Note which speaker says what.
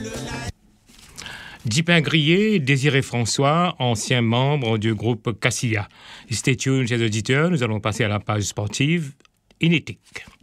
Speaker 1: Dipin Grillé, Désiré François, ancien membre du groupe Cassia. Stay tuned, chers auditeurs, nous allons passer à la page sportive Inétique.